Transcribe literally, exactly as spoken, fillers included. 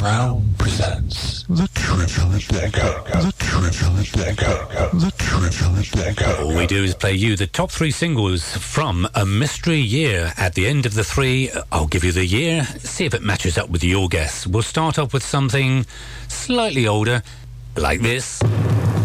Brown presents the Triple Decker. The Triple Decker. The Triple Decker. All we do is play you the top three singles from a mystery year. At the end of the three, I'll give you the year, see if it matches up with your guess. We'll start off with something slightly older, like this.